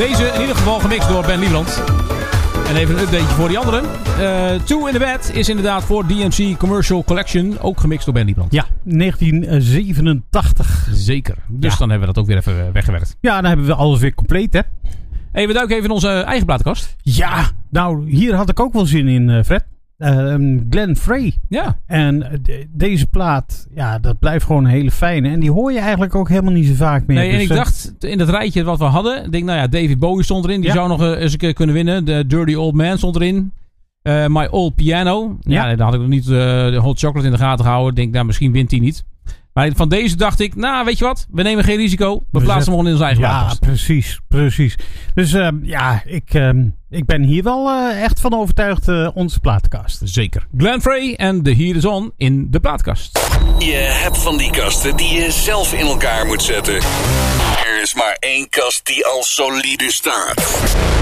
Deze in ieder geval gemixt door Ben Liebrand. En even een updateje voor die anderen. Two in the Bed is inderdaad voor DMC Commercial Collection. Ook gemixt door Ben Liebrand. Ja, 1987. Zeker. Dus dan hebben we dat ook weer even weggewerkt. Ja, dan hebben we alles weer compleet, hè? Hey, we duiken even in onze eigen platenkast. Ja, nou, hier had ik ook wel zin in, Fred. Glenn Frey. Ja. En deze plaat, ja, dat blijft gewoon een hele fijne. En die hoor je eigenlijk ook helemaal niet zo vaak meer. Nee, en dus, ik dacht, in het rijtje wat we hadden, ik denk, nou ja, David Bowie stond erin. Die zou nog eens een keer kunnen winnen. De Dirty Old Man stond erin. My Old Piano. Ja, dan had ik nog niet de Hot Chocolate in de gaten gehouden. Ik denk, nou, misschien wint hij niet. Maar van deze dacht ik, nou, weet je wat? We nemen geen risico. We plaatsen hem gewoon in onze eigen plaats. Ja, precies. Dus ik ben hier wel echt van overtuigd, onze platenkast. Zeker. Glenn Frey en The Heat Is On in de plaatkast. Je hebt van die kasten die je zelf in elkaar moet zetten. Er is maar één kast die al solide staat.